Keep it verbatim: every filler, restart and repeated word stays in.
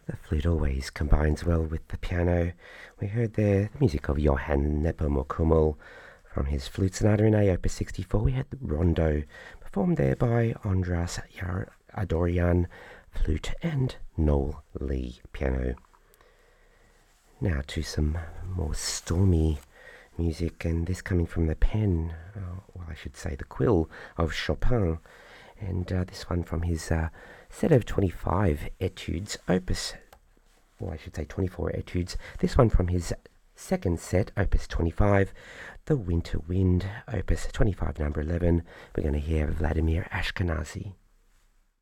The flute always combines well with the piano. We heard there the music of Johann Nepomuk from his Flute Sonata in A, Opus sixty-four. We had the Rondo, performed there by Andras Adorian, flute, and Noel Lee, piano. Now to some more stormy music, and this coming from the pen, uh, well, I should say the quill of Chopin, and uh, this one from his uh, set of twenty-five etudes, opus, or I should say twenty-four etudes, this one from his second set, opus twenty-five, The Winter Wind, opus twenty-five, number eleven. We're going to hear Vladimir Ashkenazy.